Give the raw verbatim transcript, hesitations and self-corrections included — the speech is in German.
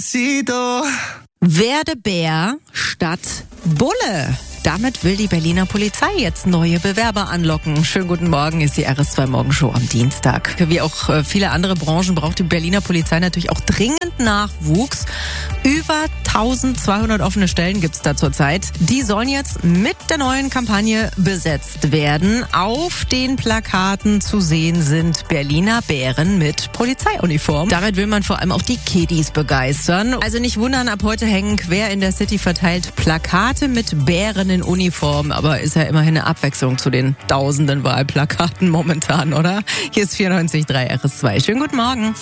Werde Bär statt Bulle. Damit will die Berliner Polizei jetzt neue Bewerber anlocken. Schönen guten Morgen, ist die R S zwei Morgenshow am Dienstag. Wie auch viele andere Branchen braucht die Berliner Polizei natürlich auch dringend Nachwuchs. Über eintausendzweihundert offene Stellen gibt's da zurzeit. Die sollen jetzt mit der neuen Kampagne besetzt werden. Auf den Plakaten zu sehen sind Berliner Bären mit Polizeiuniform. Damit will man vor allem auch die Kiddies begeistern. Also nicht wundern, ab heute hängen quer in der City verteilt Plakate mit Bären in Uniform. Aber ist ja immerhin eine Abwechslung zu den tausenden Wahlplakaten momentan, oder? Hier ist vierundneunzig Komma drei R S zwei. Schönen guten Morgen.